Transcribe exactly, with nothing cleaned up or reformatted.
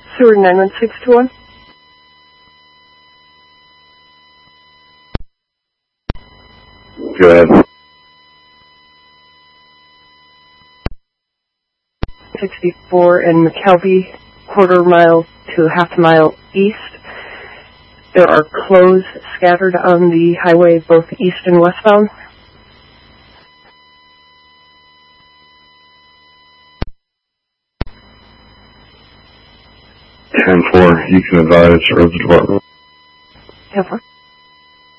Sewer nine one six two one. Go ahead. sixty-four in McKelvey, quarter mile to half mile east. There are clothes scattered on the highway, both east and westbound. ten four, you can advise Road Department. ten four.